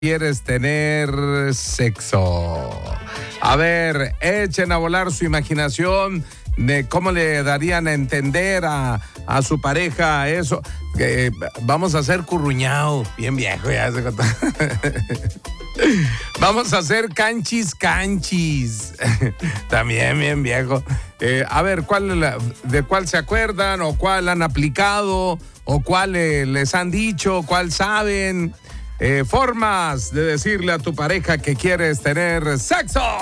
quieres tener sexo. A ver, echen a volar su imaginación de cómo le darían a entender a su pareja eso. Vamos a hacer curruñao, bien viejo ya se contó. Vamos a hacer canchis, también bien viejo. A ver, ¿de cuál se acuerdan o cuál han aplicado o cuál les han dicho, cuál saben? Formas de decirle a tu pareja que quieres tener sexo.